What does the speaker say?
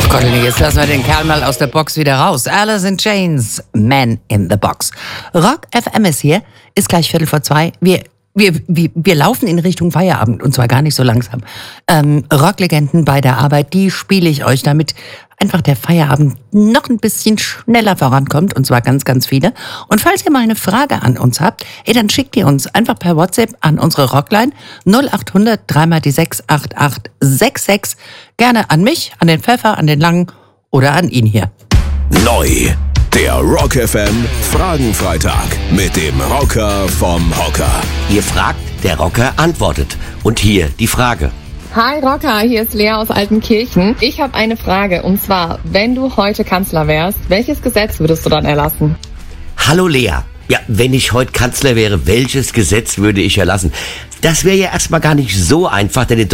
Gott, jetzt lassen wir den Kerl mal aus der Box wieder raus. Alice in Chains, Man in the Box. Rock FM ist hier, ist gleich 1:45. Wir laufen in Richtung Feierabend und zwar gar nicht so langsam. Rocklegenden bei der Arbeit, die spiele ich euch, damit einfach der Feierabend noch ein bisschen schneller vorankommt und zwar ganz, ganz viele. Und falls ihr mal eine Frage an uns habt, dann schickt ihr uns einfach per WhatsApp an unsere Rockline 0800 3 die 6 8866. Gerne an mich, an den Pfeffer, an den Langen oder an ihn hier. Neu, der Rock FM Fragenfreitag mit dem Rocker vom Hocker. Ihr fragt, der Rocker antwortet. Und hier die Frage. Hi Rocker, hier ist Lea aus Altenkirchen. Ich habe eine Frage und zwar, wenn du heute Kanzler wärst, welches Gesetz würdest du dann erlassen? Hallo Lea. Ja, wenn ich heute Kanzler wäre, welches Gesetz würde ich erlassen? Das wäre ja erstmal gar nicht so einfach, denn in